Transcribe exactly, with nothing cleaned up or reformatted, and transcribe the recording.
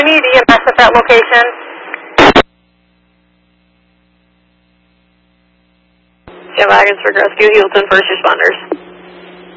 you need E M S at that location? Yeah, wagons for rescue, Healdton first responders.